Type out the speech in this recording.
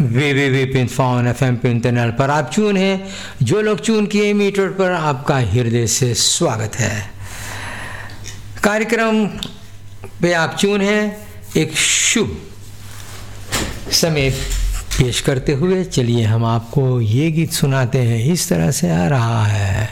www.FM channel पर आप चून हैं। जो लोग चून किए मीटर पर आपका हृदय से स्वागत है। कार्यक्रम पे आप चून हैं। एक शुभ समय पेश करते हुए चलिए हम आपको ये गीत सुनाते हैं। इस तरह से आ रहा है।